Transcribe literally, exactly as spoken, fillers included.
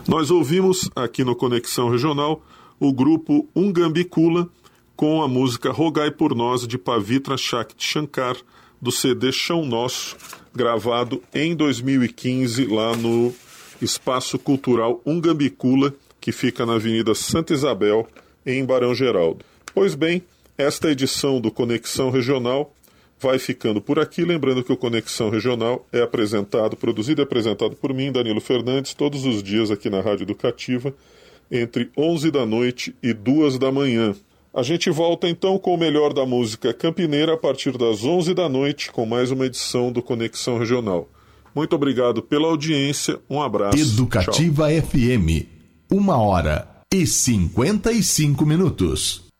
Nós ouvimos aqui no Conexão Regional o grupo Ungambicula com a música Rogai por Nós de Pavitra Shakti Shankar, do C D Chão Nosso, gravado em dois mil e quinze lá no Espaço Cultural Ungambicula, que fica na Avenida Santa Isabel, em Barão Geraldo. Pois bem, esta edição do Conexão Regional vai ficando por aqui, lembrando que o Conexão Regional é apresentado, produzido e apresentado por mim, Danilo Fernandes, todos os dias aqui na Rádio Educativa, entre onze da noite e duas da manhã. A gente volta então com o melhor da música campineira a partir das onze da noite, com mais uma edição do Conexão Regional. Muito obrigado pela audiência, um abraço. Educativa. Tchau. F M, uma hora e cinquenta e cinco minutos.